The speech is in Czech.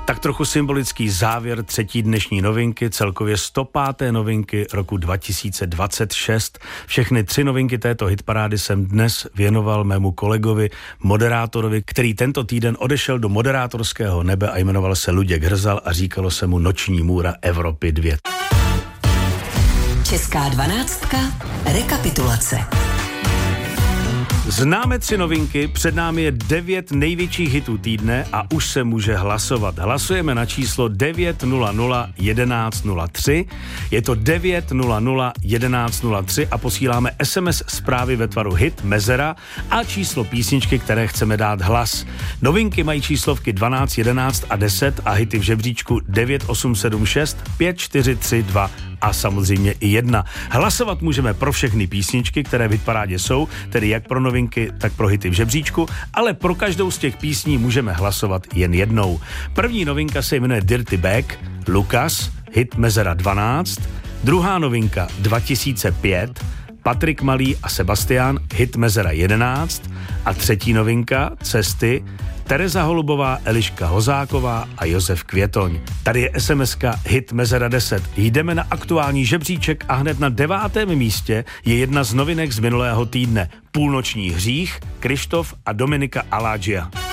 Tak trochu symbolický závěr třetí dnešní novinky, celkově 105. novinky roku 2026. Všechny 3 novinky této hitparády jsem dnes věnoval mému kolegovi, moderátorovi, který tento týden odešel do moderátorského nebe a jmenoval se Luděk Hrzal a říkalo se mu Noční můra Evropy 2. Česká 12. Rekapitulace. Známe 3 novinky, před námi je 9 největších hitů týdne a už se může hlasovat. Hlasujeme na číslo 900 1103, je to 900 1103 a posíláme SMS zprávy ve tvaru hit, mezera a číslo písničky, které chceme dát hlas. Novinky mají číslovky 12, 11 a 10 a hity v žebříčku 9876, 5432 a samozřejmě i 1. Hlasovat můžeme pro všechny písničky, které v hitparádě jsou, tedy jak pro novinky, tak pro hity v žebříčku, ale pro každou z těch písní můžeme hlasovat jen jednou. První novinka se jmenuje Dirty Bag, Lukas, hit mezera 12, druhá novinka 2005, Patrik Malý a Sebastian, hit mezera 11 a třetí novinka Cesty, Tereza Holubová, Eliška Hozáková a Josef Květoň. Tady je SMS-ka hit mezera 10. Jdeme na aktuální žebříček a hned na 9. místě je jedna z novinek z minulého týdne. Půlnoční hřích, Krištof a Dominika Aladžia.